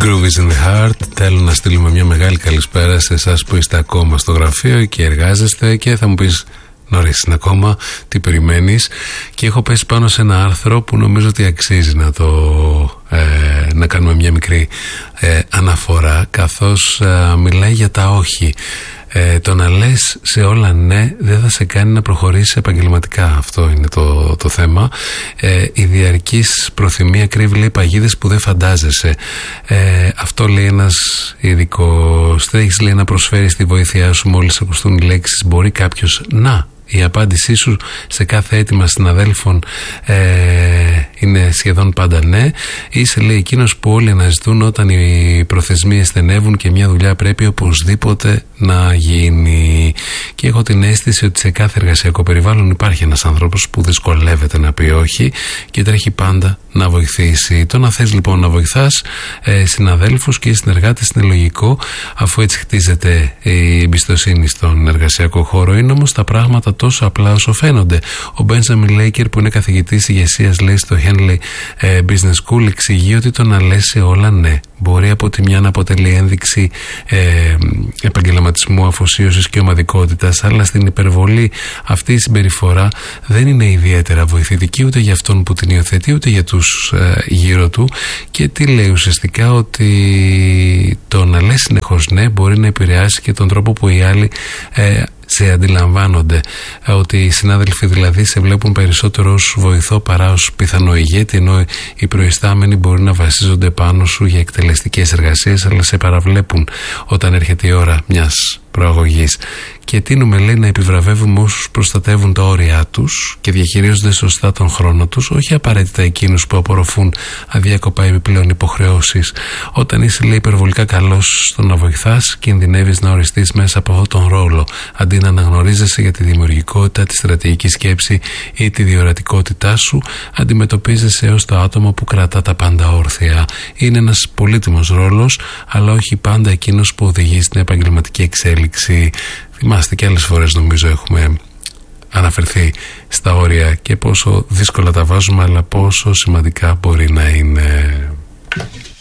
Groove is in the heart. Θέλω να στείλουμε μια μεγάλη καλησπέρα σε εσάς που είστε ακόμα στο γραφείο και εργάζεστε και θα μου πεις νωρίς είναι ακόμα, τι περιμένεις. Και έχω πέσει πάνω σε ένα άρθρο που νομίζω ότι αξίζει να κάνουμε μια μικρή αναφορά, καθώς μιλάει για τα όχι. Το να λες σε όλα ναι δεν θα σε κάνει να προχωρήσεις επαγγελματικά. Αυτό είναι το θέμα. Η διαρκής προθυμία κρύβει, λέει, παγίδες που δεν φαντάζεσαι. Αυτό λέει ένας ειδικός. Τρέχεις, λέει, να προσφέρεις τη βοήθειά σου μόλις ακουστούν οι λέξεις μπορεί κάποιος να. Η απάντησή σου σε κάθε αίτημα συναδέλφων είναι σχεδόν πάντα ναι. Είσαι, λέει, εκείνος που όλοι αναζητούν όταν οι προθεσμίες στενεύουν και μια δουλειά πρέπει οπωσδήποτε να γίνει. Και έχω την αίσθηση ότι σε κάθε εργασιακό περιβάλλον υπάρχει ένας άνθρωπος που δυσκολεύεται να πει όχι και τρέχει πάντα να βοηθήσει. Το να θες λοιπόν να βοηθάς συναδέλφους και συνεργάτες είναι λογικό, αφού έτσι χτίζεται η εμπιστοσύνη στον εργασιακό χώρο. Είναι όμως τα πράγματα τόσο απλά όσο φαίνονται. Ο Μπέντζαμιν Λέικερ, που είναι καθηγητής ηγεσίας, λέει, στο Henley Business School, εξηγεί ότι το να λες σε όλα ναι μπορεί από τη μια να αποτελεί ένδειξη επαγγελματισμού, αφοσίωσης και ομαδικότητας, αλλά στην υπερβολή αυτή η συμπεριφορά δεν είναι ιδιαίτερα βοηθητική ούτε για αυτόν που την υιοθετεί ούτε για τους γύρω του. Και τι λέει ουσιαστικά? Ότι το να λες συνεχώς ναι μπορεί να επηρεάσει και τον τρόπο που οι άλλοι σε αντιλαμβάνονται. Ότι οι συνάδελφοι δηλαδή σε βλέπουν περισσότερο ως βοηθό παρά ως πιθανό ηγέτη, ενώ οι προϊστάμενοι μπορεί να βασίζονται πάνω σου για εκτελεστικές εργασίες, αλλά σε παραβλέπουν όταν έρχεται η ώρα μιας προαγωγής. Και τείνουμε, λέει, να επιβραβεύουμε όσους προστατεύουν τα όρια τους και διαχειρίζονται σωστά τον χρόνο τους, όχι απαραίτητα εκείνους που απορροφούν αδιάκοπα επιπλέον υποχρεώσεις. Όταν είσαι, λέει, υπερβολικά καλός στο να βοηθάς, κινδυνεύεις να οριστείς μέσα από αυτόν τον ρόλο, αντί να αναγνωρίζεσαι για τη δημιουργικότητα, τη στρατηγική σκέψη ή τη διορατικότητά σου. Αντιμετωπίζεσαι ως το άτομο που κρατά τα πάντα όρθια. Είναι ένας πολύτιμος ρόλος, αλλά όχι πάντα εκείνος που οδηγεί στην επαγγελματική εξέλιξη. Θυμάστε και άλλες φορές νομίζω έχουμε αναφερθεί στα όρια και πόσο δύσκολα τα βάζουμε, αλλά πόσο σημαντικά μπορεί να είναι.